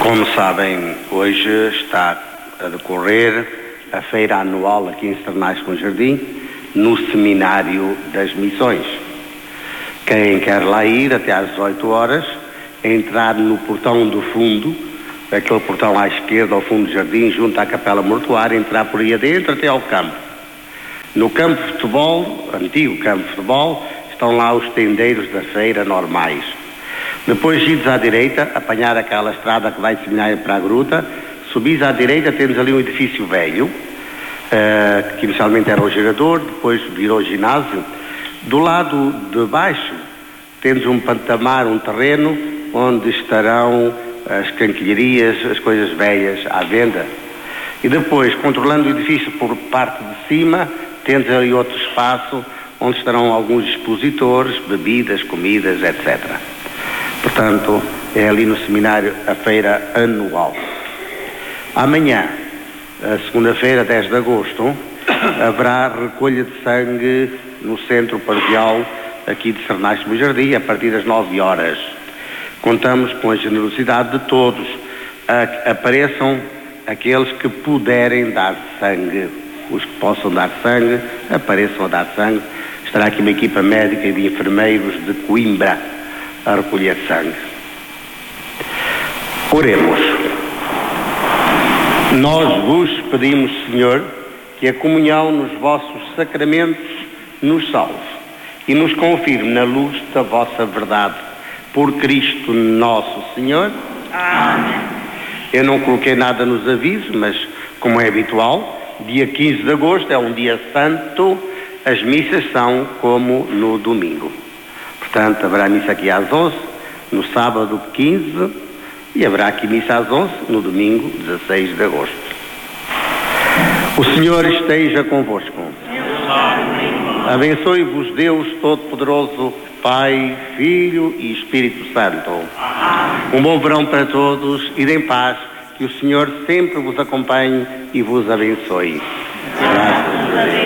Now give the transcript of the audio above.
Como sabem, hoje está a decorrer a feira anual aqui em Sernais com Jardim, no Seminário das Missões. Quem quer lá ir até às 18 horas, entrar no portão do fundo, aquele portão à esquerda, ao fundo do jardim, junto à capela mortuária, entrar por aí adentro até ao campo. No campo de futebol, antigo campo de futebol, estão lá os tendeiros da feira normais. Depois, idos à direita, apanhar aquela estrada que vai de Seminário para a Gruta, subis à direita, temos ali um edifício velho, que inicialmente era o gerador, depois virou ginásio. Do lado de baixo, temos um patamar, um terreno, onde estarão as canquilharias, as coisas velhas à venda. E depois, controlando o edifício por parte de cima, temos ali outro espaço, onde estarão alguns expositores, bebidas, comidas, etc. Portanto, é ali no seminário a feira anual. Amanhã, segunda-feira, 10 de agosto, haverá recolha de sangue no centro paroquial aqui de Sernais do Jardim, a partir das 9 horas. Contamos com a generosidade de todos. Apareçam aqueles que puderem dar sangue. Os que possam dar sangue, apareçam a dar sangue. Estará aqui uma equipa médica e de enfermeiros de Coimbra a recolher sangue. Oremos. Nós vos pedimos, Senhor, que a comunhão nos vossos sacramentos nos salve e nos confirme na luz da vossa verdade. Por Cristo nosso Senhor. Amém. Eu não coloquei nada nos avisos, mas como é habitual, dia 15 de agosto é um dia santo, as missas são como no domingo. Portanto, haverá missa aqui às 11, no sábado 15, e haverá aqui missa às 11, no domingo 16 de agosto. O Senhor esteja convosco. Abençoe-vos Deus Todo-Poderoso, Pai, Filho e Espírito Santo. Um bom verão para todos e em paz, que o Senhor sempre vos acompanhe e vos abençoe. Graças a Deus.